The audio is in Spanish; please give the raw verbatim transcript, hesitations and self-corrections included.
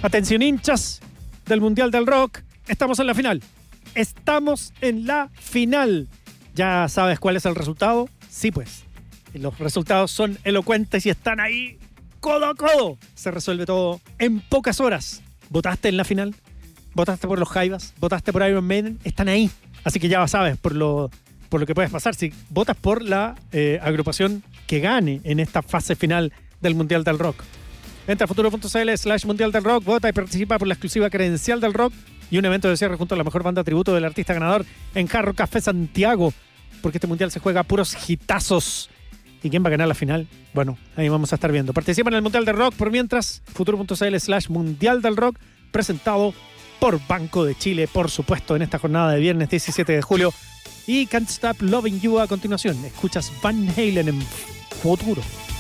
Atención hinchas del Mundial del Rock, estamos en la final. Estamos en la final. ¿Ya sabes cuál es el resultado? Sí, pues. Los resultados son elocuentes y están ahí codo a codo. Se resuelve todo en pocas horas. ¿Votaste en la final? ¿Votaste por los Jaivas? ¿Votaste por Iron Maiden? Están ahí. Así que ya sabes por lo, por lo que puedes pasar. Si votas por la eh, agrupación que gane en esta fase final del Mundial del Rock. Entra a futuro.cl slash Mundial del Rock, vota y participa por la exclusiva credencial del rock y un evento de cierre junto a la mejor banda tributo del artista ganador en Jarro Café Santiago, porque este Mundial se juega a puros hitazos. ¿Y quién va a ganar la final? Bueno, ahí vamos a estar viendo. Participa en el Mundial del Rock por mientras, futuro.cl slash Mundial del Rock, presentado por Banco de Chile, por supuesto, en esta jornada de viernes diecisiete de julio. Y Can't Stop Loving You a continuación. Escuchas Van Halen en Futuro.